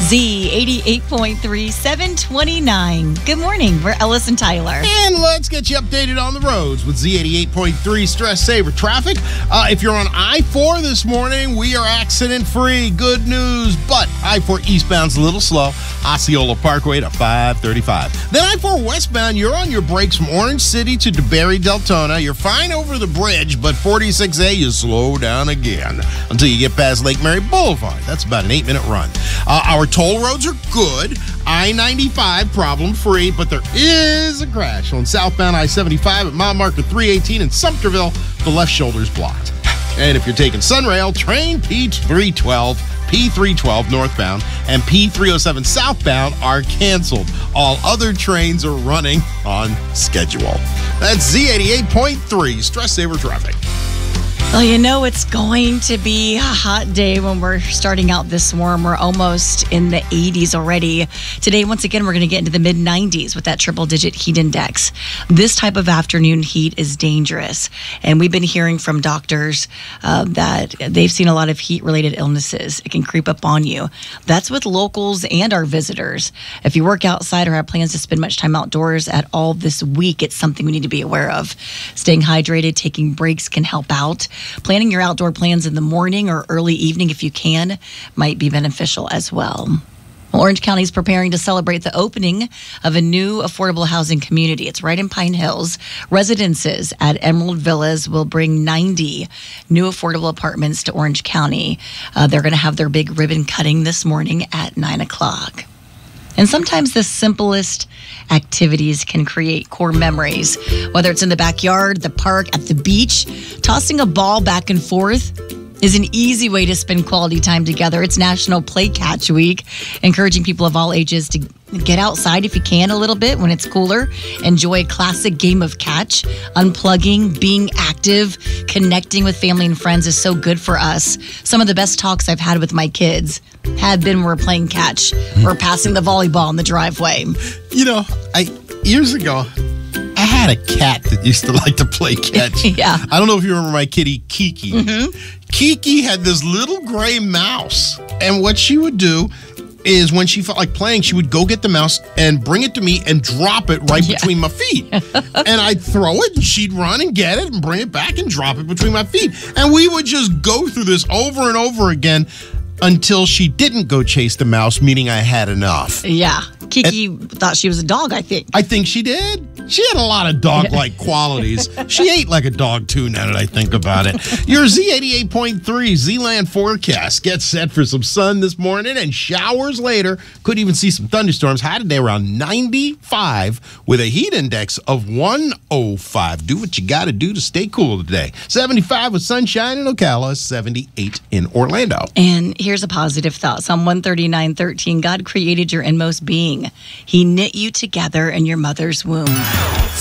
Z88.3, 729. Good morning. We're Ellis and Tyler. And let's get you updated on the roads with Z88.3 Stress Saver Traffic. If you're on I-4 this morning, we are accident-free. Good news. But I-4 eastbound's a little slow. Osceola Parkway to 535. Then I-4 westbound, you're on your brakes from Orange City to DeBerry Deltona. You're fine over the bridge, but 46A, you slow down again until you get past Lake Mary Boulevard. That's about an 8-minute run. Our toll roads are good. I-95 problem-free, but there is a crash on southbound I-75 at mile marker 318 in Sumterville. The left shoulder's blocked. And if you're taking Sunrail, train P312 northbound, and P307 southbound are canceled. All other trains are running on schedule. That's Z88.3 Stress Saver Traffic. Well, you know it's going to be a hot day when we're starting out this warm. We're almost in the 80s already. Today, once again, we're going to get into the mid-90s with that triple-digit heat index. This type of afternoon heat is dangerous. And we've been hearing from doctors that they've seen a lot of heat-related illnesses. It can creep up on you. That's with locals and our visitors. If you work outside or have plans to spend much time outdoors at all this week, it's something we need to be aware of. Staying hydrated, taking breaks can help out. Planning your outdoor plans in the morning or early evening, if you can, might be beneficial as well. Orange County is preparing to celebrate the opening of a new affordable housing community. It's right in Pine Hills. Residences at Emerald Villas will bring 90 new affordable apartments to Orange County. They're going to have their big ribbon cutting this morning at 9 o'clock. And sometimes the simplest activities can create core memories. Whether it's in the backyard, the park, at the beach, tossing a ball back and forth is an easy way to spend quality time together. It's National Play Catch Week, encouraging people of all ages to get outside if you can a little bit when it's cooler. Enjoy a classic game of catch. Unplugging, being active, connecting with family and friends is so good for us. Some of the best talks I've had with my kids have been when we're playing catch or passing the volleyball in the driveway. You know, years ago, I had a cat that used to like to play catch. Yeah. I don't know if you remember my kitty, Kiki. Mm-hmm. Kiki had this little gray mouse. And what she would do is when she felt like playing, she would go get the mouse and bring it to me and drop it right between my feet. And I'd throw it and she'd run and get it and bring it back and drop it between my feet. And we would just go through this over and over again until she didn't go chase the mouse, meaning I had enough. Yeah. Kiki thought she was a dog, I think. I think she did. She had a lot of dog-like qualities. She ate like a dog, too, now that I think about it. Your Z88.3 Z-Land forecast gets set for some sun this morning and showers later. Could even see some thunderstorms. High today around 95 with a heat index of 105. Do what you got to do to stay cool today. 75 with sunshine in Ocala, 78 in Orlando. And here's a positive thought. Psalm 139:13. God created your inmost being. He knit you together in your mother's womb.